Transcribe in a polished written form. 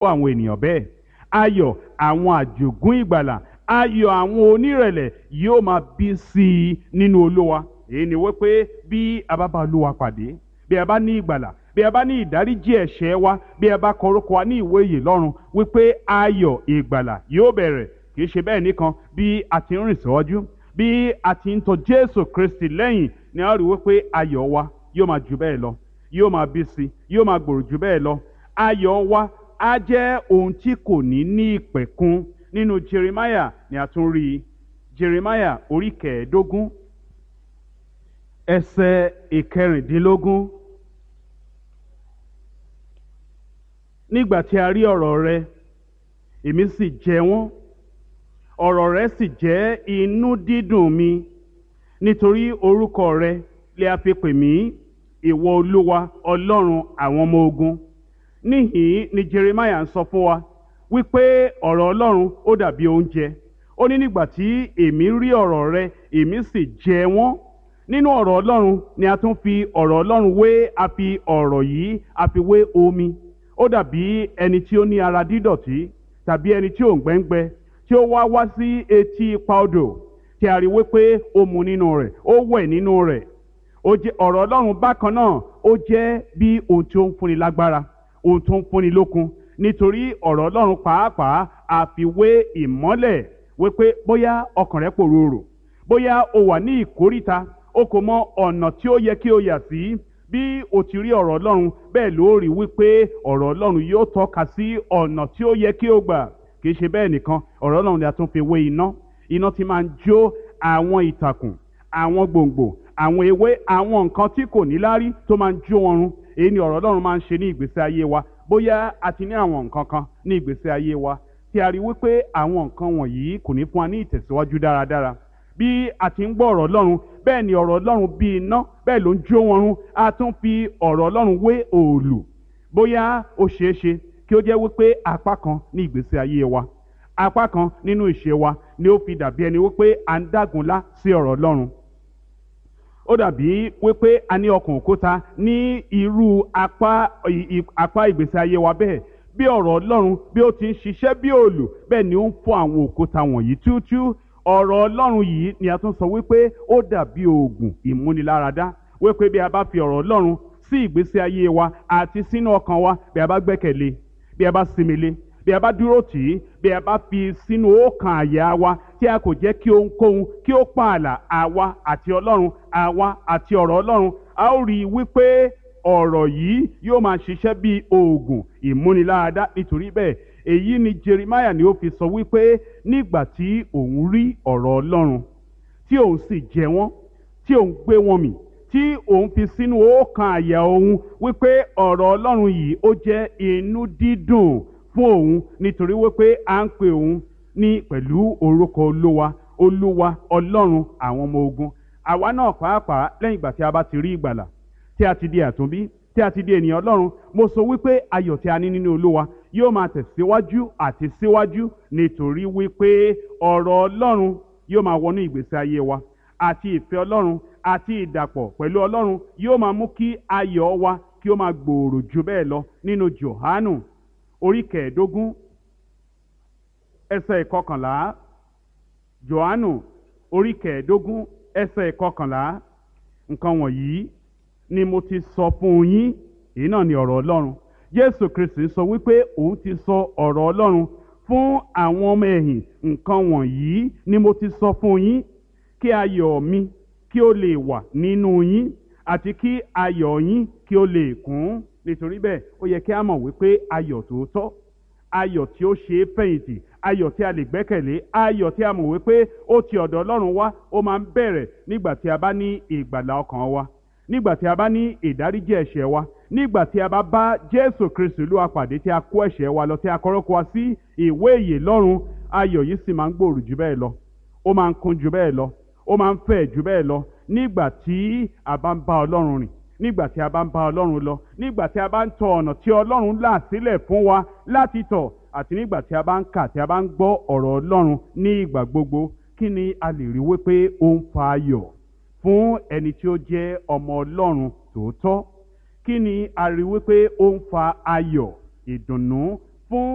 fún àwọn ènìyàn bẹ́ẹ̀. Ayọ̀ àwọn àjògún ìgbàlà, ayọ̀ àwọn onírẹ̀lẹ̀ yóò máa bí sí i nínú Olúwa. Èyí ni wípé bí a bá bá Olúwa pàdé, bí a bá ní ìgbàlà, bí a bá ní ìdáríjì ẹ̀ṣẹ̀ wa, bí a bá kọ orúkọ wa ní ìwé ìyè lọ́run, wípé ayọ̀ ìgbàlà yóò bẹ̀rẹ̀. Kì í ṣe bẹ́ẹ̀ nìkan, bí a ti ń rìn síwájú, bí a ti ń tọ̀ Jésù Kristi lẹ́yìn, ni a rí wípé ayọ̀ wa yóò máa jù bẹ́ẹ̀ lọ, yóò máa bí sí, yóò máa gbòòrò jù bẹ́ẹ̀ lọ. Ayọ̀ wa á jẹ́ ohun tí kò ní ìpẹ̀kun. Nínú Jeremiah ni a tún rí i. Jeremiah orí 15 ẹsẹ̀ 16. Nígbà tí a rí ọ̀rọ̀ rẹ, èmi sì jẹ wọ́n, ọ̀rọ̀ rẹ sì jẹ́ inú dídùn mi, nítorí orúkọ rẹ lè a fi pè mí, ìwọ Olúwa Ọlọ́run àwọn ọmọ ogun. Níhìn ni Jeremiah ń sọ fún wa wípé ọ̀rọ̀ Ọlọ́run ó dàbí oúnjẹ. Ó ní nígbà tí èmi rí ọ̀rọ̀ rẹ, èmi sì jẹ wọ́n. Nínú ọ̀rọ̀ Ọlọ́run ni a tún fi ọ̀rọ̀ Ọlọ́run wé, a fi ọ̀rọ̀ yìí a fi wé omi. Ó dàbí ẹni tí ó ní ara dídọ̀tí tàbí ẹni tí ó ń gbẹ́ngbẹ́, tí ó wá sí etí ipa odò, tí a rí wípé ó mu nínú rẹ̀, ó wẹ̀ nínú rẹ̀. Ọ̀rọ̀ Ọlọ́run bákan náà ó jẹ́ bí ohun tí ó ń fúnni lágbára, ohun tó ń fúnni lókun. Nítorí ọ̀rọ̀ Ọlọ́run pàápàá àfiwé ìmọ́lẹ̀, wípé bóyá ọkàn rẹ pòrúurù, bóyá o wà ní ìkóríta, o kò mọ ọ̀nà tí ó yẹ kí o yà sí. Bí o ti rí ọ̀rọ̀ Ọlọ́run, bẹ́ẹ̀ ló rí wípé ọ̀rọ̀ Ọlọ́run yóò tọ́ka sí ọ̀nà tí ó yẹ kí o gbà. Kì í ṣe bẹ́ẹ̀ nìkan, ọ̀rọ̀ Ọlọ́run ni a tún fi wé iná. Iná tí máa ń jó àwọn ìtàkùn, àwọn gbòǹgbò, àwọn ewé, àwọn nǹkan tí kò ní lárí tó máa ń jó wọn run. Èyí ni ọ̀rọ̀ Ọlọ́run máa ń ṣe ní ìgbésí ayé wa. Bóyá a ti ní àwọn nǹkan kan ní ìgbésí ayé wa tí a rí wípé àwọn nǹkan wọ̀nyí kò ní fún wa ní ìtẹ̀síwájú dáradára. Bí a ti ń gbọ́ ọ̀rọ̀ Ọlọ́run, bẹ́ẹ̀ ni ọ̀rọ̀ Ọlọ́run bí iná, bẹ́ẹ̀ ló ń jó wọn run. A tún fi ọ̀rọ̀ Ọlọ́run wé òòlù. Bóyá ó ṣeé ṣe kí ó jẹ́ wípé apá kan ní ìgbésí ayé wa, apá kan nínú ìṣe wa ni ó fi dàbí ẹni wípé à ń dágunlá sí ọ̀rọ̀ Ọlọ́run. Ó dàbí wípé a ní ọkàn òkúta ní irú apá ìgbésí ayé wa bẹ́ẹ̀. Bí ọ̀rọ̀ Ọlọ́run bí ó ti ń ṣiṣẹ́ bí òòlù, bẹ́ẹ̀ ni ó ń fọ́ àwọn òkúta wọ̀nyí túútúú. Ọ̀rọ̀ Ọlọ́run yìí ni a tún sọ wípé ó dàbí oògùn ìmúniláradá, wípé bí a bá fi ọ̀rọ̀ Ọlọ́run sí ìgbésí ayé wa àti sínú ọkàn wa, bí a bá gbẹ́kẹ̀lé, bí a bá sinmi lé, bí a bá dúró tì í, bí a bá fi sínú ọkàn àyà wa, tí a kò jẹ́ kí ohunkóhun kí ó pààlà àwa àti Ọlọ́run, àwa àti ọ̀rọ̀ Ọlọ́run, a ó rí i wípé ọ̀rọ̀ yìí yóò máa ṣiṣẹ́ bí oògùn ìmúniláradá. Nítorí bẹ́ẹ̀, èyí ni Jeremiah ni ó fi sọ wípé nígbà tí òun rí ọ̀rọ̀ Ọlọ́run, tí òun sì jẹ wọ́n, tí òun gbé wọn mì, tí òun fi sínú ọkàn àyà òun, wípé ọ̀rọ̀ Ọlọ́run yìí ó jẹ́ inú dídùn fún òun. Nítorí wípé à ń pè òun ní pẹ̀lú orúkọ Olúwa, Olúwa Ọlọ́run àwọn ọmọ ogun. Àwa náà pàápàá lẹ́yìn ìgbà tí a bá ti rí ìgbàlà, tí a ti di àtúnbí, tí a ti di ènìyàn Ọlọ́run, mo sọ wípé ayọ̀ tí a ní nínú Olúwa yóò máa tẹ̀síwájú àti síwájú. Nítorí wípé ọ̀rọ̀ Ọlọ́run yóò máa wọnú ìgbésí ayé wa, àti ìfẹ́ Ọlọ́run àti ìdàpọ̀ pẹ̀lú Ọlọ́run yóò máa mú kí ayọ̀ wa kí ó máa gbòòrò jù bẹ́ẹ̀ lọ. Nínú Jòhánù orí 15 ẹsẹ̀ 11, Jòhánù orí 15 ẹsẹ̀ 11, nǹkan wọ̀nyí ni mo ti sọ fún yín. Èyí náà ni ọ̀rọ̀ Ọlọ́run. Jésù Kristi sọ wípé òun ti sọ ọ̀rọ̀ Ọlọ́run fún àwọn ọmọ ẹ̀yìn. Nǹkan wọ̀nyí ni mo ti sọ fún yín, kí ayọ̀ mi kí ó lè wà nínú yín, àti kí ayọ̀ yín kí ó lè kún. Nítorí bẹ́ẹ̀, ó yẹ kí a mọ̀ wípé ayọ̀ tòótọ́, ayọ̀ tí ó ṣe é fẹ̀yìntì, ayọ̀ tí a lè gbẹ́kẹ̀lé, ayọ̀ tí a mọ̀ wípé ó ti ọ̀dọ̀ Ọlọ́run wá, ó máa ń bẹ̀rẹ̀ nígbà tí a bá ní ìgbàlà ọkàn wa, nígbà tí a bá ní ìdáríjì ẹ̀ṣẹ̀ wa, nígbà tí a bá bá Jésù Kristi Olúwa pàdé, tí a kó ẹ̀ṣẹ̀ wa lọ, tí a kọ orúkọ wa sí ìwé ìyè lọ́run. Ayọ̀ yìí sì máa ń gbòòrò jù bẹ́ẹ̀ lọ, ó máa ń kún jù bẹ́ẹ̀ lọ, ó máa ń fẹ̀ jù bẹ́ẹ̀ lọ nígbà tí a bá ń bá Ọlọ́run rìn, nígbà tí a bá ń bá Ọlọ́run lọ, nígbà tí a bá ń tọ ọ̀nà tí Ọlọ́run là sílẹ̀ fún wa láti tọ̀, àti nígbà tí a bá ń kà, tí a bá ń gbọ́ ọ̀rọ̀ Ọlọ́run ní ìgbà gbogbo. Kí ni a lè rí wípé ó ń fa ayọ̀ fún ẹni tí ó jẹ́ ọmọ Ọlọ́run tòótọ́? Kí ni a rí wípé ó ń fa ayọ̀, ìdùnnú